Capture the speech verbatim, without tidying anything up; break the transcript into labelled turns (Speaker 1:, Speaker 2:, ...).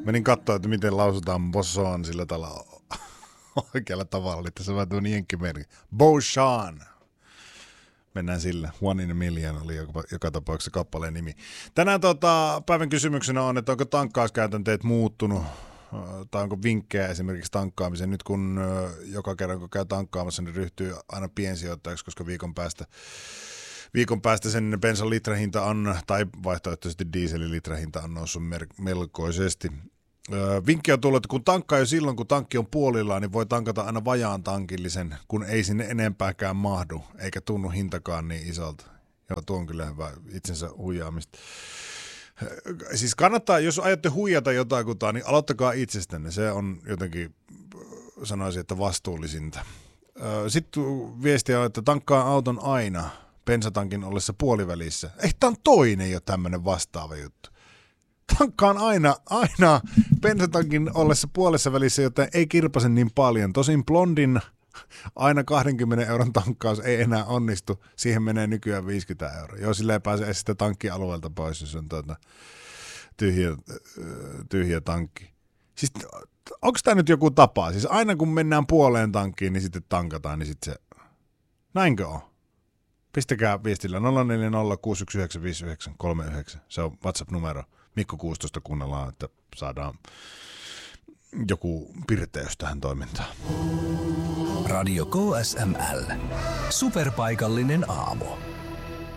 Speaker 1: Menin katsoa, että miten lausutaan Beauchamp sillä tällä oikealla tavalla. Eli tässä on tuon jenkkimerkki. Beauchamp. Mennään sillä. One in a million oli joka, joka tapauksessa kappaleen nimi. Tänään tota, päivän kysymyksenä on, että onko tankkauskäytänteet muuttunut? Tai onko vinkkejä esimerkiksi tankkaamiseen? Nyt kun joka kerran kun käy tankkaamassa, niin ryhtyy aina piensijoittajaksi, koska viikon päästä Viikon päästä sen bensan litrahinta on, tai vaihtoehtoisesti dieselin litrahinta on noussut mer- melkoisesti. Öö, vinkki on tullut, että kun tankkaa jo silloin, kun tankki on puolillaan, niin voi tankata aina vajaan tankillisen, kun ei sinne enempääkään mahdu, eikä tunnu hintakaan niin isolta. Joo, tuo on kyllä hyvä itsensä huijaamista. Siis kannattaa, jos ajatte huijata jotakuta, niin aloittakaa itsestänne. Se on jotenkin, sanoisin, että vastuullisinta. Öö, Sitten viestiä on, että tankkaa auton aina bensatankin ollessa puolivälissä. Ei, tämä on toinen jo tämmöinen vastaava juttu. Tankkaan aina, aina bensatankin ollessa puolessa välissä, joten ei kirpase niin paljon. Tosin blondin aina kaksikymmentä euron tankkaus ei enää onnistu. Siihen menee nykyään viisikymmentä euroa. Joo, sillä ei pääse edes sitä tankkialueelta pois, jos on tuota tyhjä, tyhjä tankki. Siis onko tämä nyt joku tapa? Siis aina kun mennään puoleen tankkiin, niin sitten tankataan, niin sitten se... Näinkö on? Pistäkää viestillä nolla neljä nolla kuusi yksi yhdeksän viisi yhdeksän kolme yhdeksän. Se on WhatsApp-numero. Mikko kuusitoista kuunnellaan, että saadaan joku pirteys tähän toimintaan.
Speaker 2: Radio K S M L. Superpaikallinen aamu.